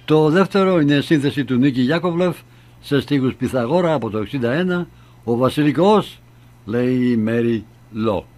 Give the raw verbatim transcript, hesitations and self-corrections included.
Το δεύτερο είναι σύνθεση του Νίκη Γιάκοβλεφ σε στίχους Πυθαγόρα από το εξήντα ένα. Ο βασιλικός, λέει η Μέρι Λό.